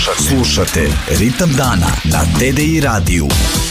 Slušate Ritam dana na TDI radiju.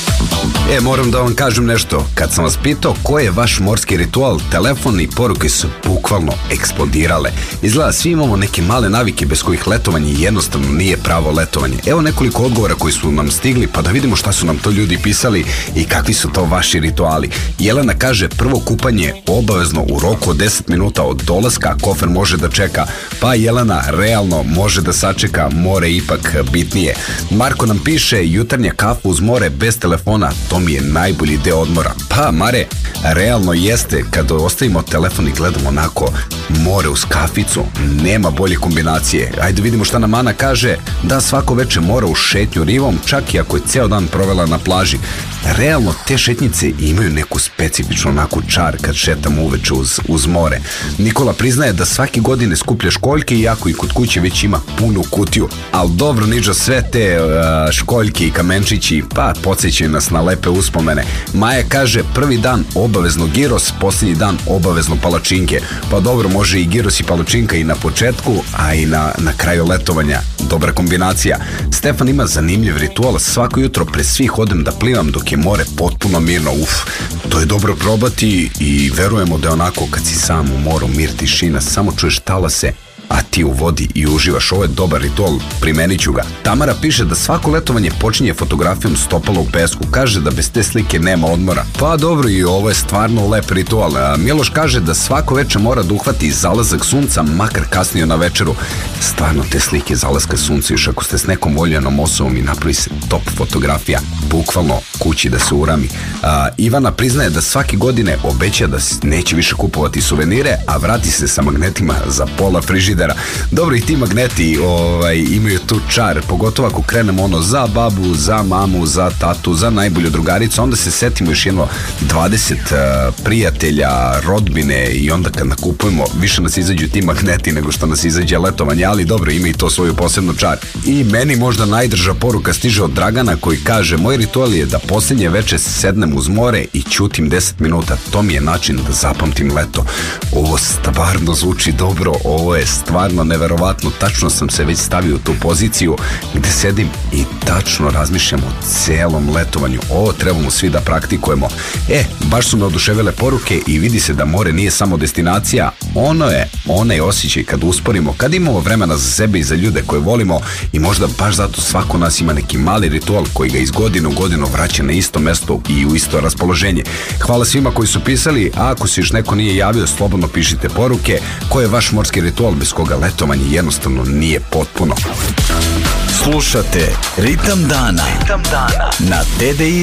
Moram da vam kažem nešto. Kad sam vas pitao ko je vaš morski ritual, telefoni i poruke su bukvalno eksplodirale. Izgleda svi imamo neke male navike bez kojih letovanje jednostavno nije pravo letovanje. Evo nekoliko odgovora koji su nam stigli, pa da vidimo šta su nam to ljudi pisali i kakvi su to vaši rituali. Jelena kaže, prvo kupanje obavezno u roku od 10 minuta od dolaska, kofer može da čeka. Pa Jelena, realno može da sačeka, more ipak bitnije. Marko nam piše, jutarnja kafa uz more bez telefona, to mi je najbolji deo odmora. Pa Mare, realno jeste, kada ostavimo telefon i gledamo onako more uz kaficu, nema bolje kombinacije. Ajde vidimo šta nam Ana kaže, da svako veče mora u šetnju rivom, čak i ako je ceo dan provela na plaži. Realno te šetnjice imaju neku specifičnu onako čar kad šetamo uveče uz more. Nikola priznaje da svake godine skuplja školjke, iako i kod kuće već ima punu kutiju. Ali dobro, Niđo, sve te školjke i kamenčići, pa podsjećaju nas na lepe uspomene. Maja kaže, prvi dan obavezno giros, posljednji dan obavezno palačinke. Pa dobro, može i giros i palačinka i na početku, a i na kraju letovanja. Dobra kombinacija. Stefan ima zanimljiv ritual, svako jutro pre svih odem da plivam dok je more potpuno mirno. To je dobro probati i verujemo da je onako kad si sam u moru, mir, tišina, samo čuješ talase, a ti u vodi i uživaš. Ovo je dobar ritual, primenit ću ga. Tamara piše da svako letovanje počinje fotografijom stopala u pesku. Kaže da bez te slike nema odmora. Pa dobro, i ovo je stvarno lep ritual. Miloš kaže da svako veče mora da uhvati zalazak sunca, makar kasnije na večeru. Stvarno te slike zalaska sunca, još ako ste s nekom voljenom osobom i napravi se top fotografija, bukvalno kući da se urami. Ivana priznaje da svake godine obeća da neće više kupovati suvenire, a vrati se sa magnetima za pola frižidera. Dobro, i ti magneti imaju tu čar, pogotovo ako krenemo za babu, za mamu, za tatu, za najbolju drugaricu, onda se setimo još jedno 20 prijatelja, rodbine, i onda kad nakupujemo, više nas izađu ti magneti nego što nas izađe letovanje, ali dobro, ima i to svoju posebnu čar. I meni možda najdrža poruka stiže od Dragana koji kaže, moj ritual je da posljednje veče sednem uz more i ćutim 10 minuta, to mi je način da zapamtim leto. Ovo stvarno zvuči dobro, ovo je stvarno neverovatno, tačno sam se već stavio u tu poziciju gde sedim i tačno razmišljam o celom letovanju. Ovo trebamo svi da praktikujemo. Baš su me oduševile poruke i vidi se da more nije samo destinacija, ono je onaj osjećaj kad usporimo, kad imamo vremena za sebe i za ljude koje volimo, i možda baš zato svako nas ima neki mali ritual koji ga iz godine u godinu vraća na isto mesto i u isto raspoloženje. Hvala svima koji su pisali, a ako se još neko nije javio, slobodno pišite poruke. Ko je vaš morski ritual bez koga letovanje jednostavno nije potpuno? Slušate Ritam dana na TDI